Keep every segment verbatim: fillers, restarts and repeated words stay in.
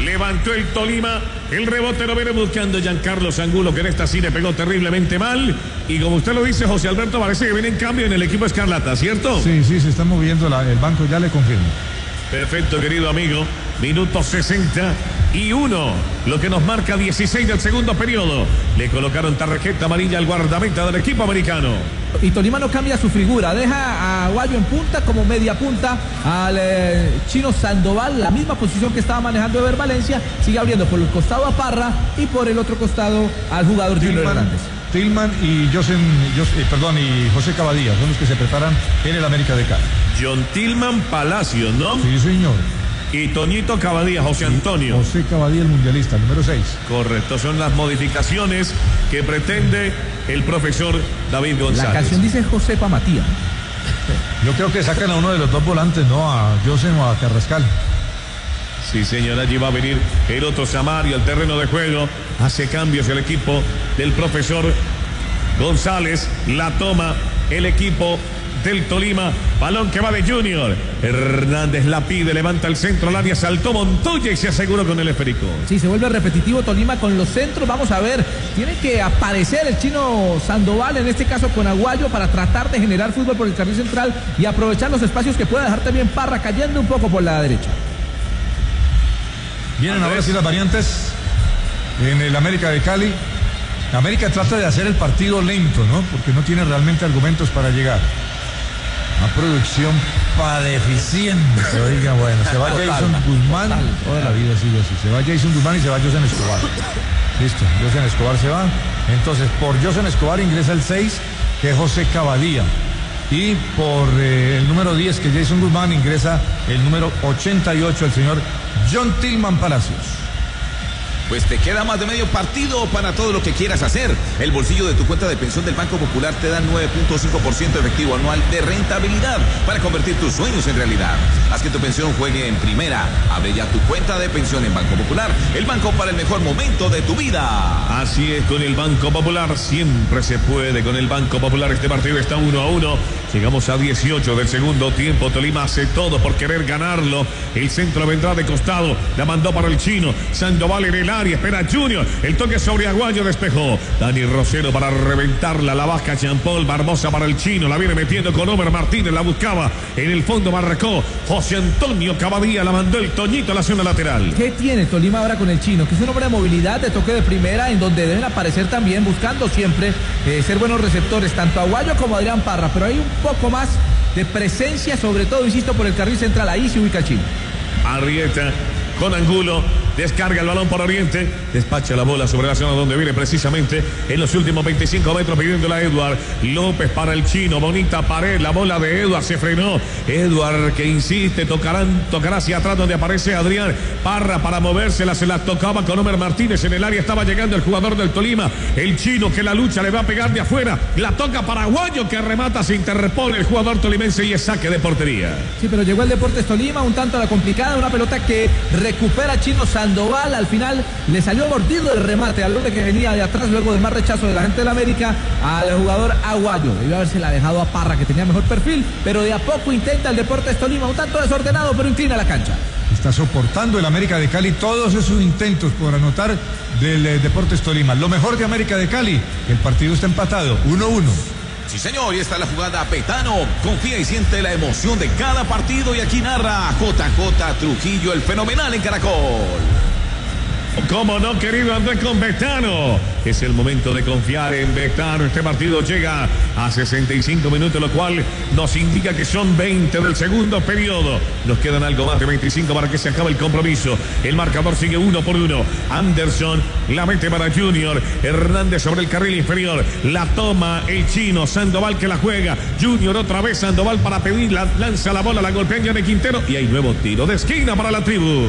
Levantó el Tolima. El rebote lo viene buscando Giancarlo Angulo, que en esta sí le pegó terriblemente mal. Y como usted lo dice, José Alberto, parece que viene en cambio en el equipo Escarlata, ¿cierto? Sí, sí, se está moviendo la, el banco, ya le confirmo. Perfecto, querido amigo. Minuto sesenta y uno, lo que nos marca dieciséis del segundo periodo. Le colocaron tarjeta amarilla al guardameta del equipo americano. Y Tolima no cambia su figura, deja a Aguayo en punta como media punta, al eh, chino Sandoval, la misma posición que estaba manejando Ever Valencia, sigue abriendo por el costado a Parra y por el otro costado al jugador Junior Hernández. Tillman y Josen, Jos, eh, perdón, y José Cavadía son los que se preparan en el América de Cali. John Tillman Palacios, ¿no? Sí, señor. Y Toñito Cavadía, José Antonio. José Cavadía, el mundialista, número seis. Correcto, son las modificaciones que pretende el profesor David González. La canción dice Josepa Matías. Yo creo que sacan a uno de los dos volantes, ¿no? A Josen o a Carrascal. Sí, señor, allí va a venir el otro Samario al terreno de juego. Hace cambios el equipo del profesor González. La toma el equipo del Tolima. Balón que va de Junior. Hernández la pide, levanta el centro al área, saltó Montoya y se aseguró con el esférico. Sí, se vuelve repetitivo Tolima con los centros. Vamos a ver, tiene que aparecer el chino Sandoval, en este caso con Aguayo, para tratar de generar fútbol por el carril central y aprovechar los espacios que pueda dejar también Parra, cayendo un poco por la derecha. Vienen ahora sí las variantes en el América de Cali. América trata de hacer el partido lento, ¿no? Porque no tiene realmente argumentos para llegar. Una producción pa' deficiente. Oiga, bueno, se va total, Jason Guzmán. Total, toda la vida sigue así. Se va Jason Guzmán y se va Josen Escobar. Listo, Josen Escobar se va. Entonces, por Josen Escobar ingresa el seis, que es José Cavadía. Y por eh, el número diez, que es Jason Guzmán, ingresa el número ochenta y ocho, el señor John Tillman Palacios. Pues te queda más de medio partido para todo lo que quieras hacer. El bolsillo de tu cuenta de pensión del Banco Popular te da nueve punto cinco por ciento efectivo anual de rentabilidad para convertir tus sueños en realidad. Haz que tu pensión juegue en primera. Abre ya tu cuenta de pensión en Banco Popular, el banco para el mejor momento de tu vida. Así es, con el Banco Popular siempre se puede. Con el Banco Popular este partido está uno a uno. Llegamos a dieciocho del segundo tiempo. Tolima hace todo por querer ganarlo. El centro vendrá de costado. La mandó para el chino. Sandoval en el área. Espera Junior. El toque sobre Aguayo despejó. Dani Rosero para reventarla. La baja Jean Paul Barbosa para el chino. La viene metiendo con Omer Martínez. La buscaba. En el fondo marcó José Antonio Cavadía. La mandó el Toñito a la zona lateral. ¿Qué tiene Tolima ahora con el chino? Que es un hombre de movilidad, de toque de primera, en donde deben aparecer también, buscando siempre eh, ser buenos receptores, tanto Aguayo como Adrián Parra. Pero hay un poco más de presencia, sobre todo, insisto, por el carril central. Ahí se ubica el chino. Arrieta con Angulo, descarga el balón por Oriente, despacha la bola sobre la zona donde viene precisamente en los últimos veinticinco metros pidiéndola a Edward López para el chino. Bonita pared, la bola de Edward se frenó. Edward que insiste, tocarán, tocará hacia atrás donde aparece Adrián Parra para movérsela, se la tocaba con Omer Martínez en el área, estaba llegando el jugador del Tolima, el chino que la lucha le va a pegar de afuera, la toca para Aguayo que remata, se interpone el jugador tolimense y es saque de portería. Sí, pero llegó el Deportes Tolima, un tanto a la complicada, una pelota que recupera Chino Sandoval, al final le salió mordido el remate al hombre que venía de atrás luego del más rechazo de la gente de la América al jugador Aguayo. Debió haberse la dejado a Parra, que tenía mejor perfil, pero de a poco intenta el Deportes Tolima, un tanto desordenado, pero inclina la cancha. Está soportando el América de Cali todos esos intentos por anotar del eh, Deportes Tolima. Lo mejor de América de Cali, el partido está empatado, uno uno. Sí, señor, y está la jugada Petano. Confía y siente la emoción de cada partido y aquí narra J J Trujillo, el fenomenal en Caracol. ¿Cómo no, querido Andrés, con Betano? Es el momento de confiar en Betano. Este partido llega a sesenta y cinco minutos, lo cual nos indica que son veinte del segundo periodo. Nos quedan algo más de veinticinco para que se acabe el compromiso. El marcador sigue uno por uno. Anderson la mete para Junior. Hernández sobre el carril inferior. La toma el chino. Sandoval que la juega. Junior otra vez. Sandoval para pedir. La, lanza la bola. La golpea de Quintero. Y hay nuevo tiro de esquina para la tribu.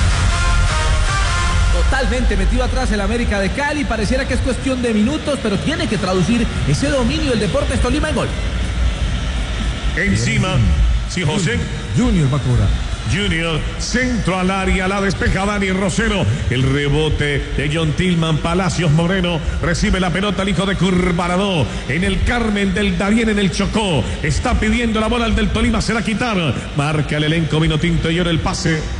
Totalmente metido atrás el América de Cali, pareciera que es cuestión de minutos, pero tiene que traducir ese dominio del Deportes Tolima en gol. Encima, sí, José. Junior va a cobrar. Junior, centro al área, la despeja Dani Rosero. El rebote de John Tillman Palacios Moreno. Recibe la pelota el hijo de Curvarado. En el Carmen del Darién, en el Chocó. Está pidiendo la bola al del Tolima, se la quitaron. Marca el elenco vinotinto y ahora el pase.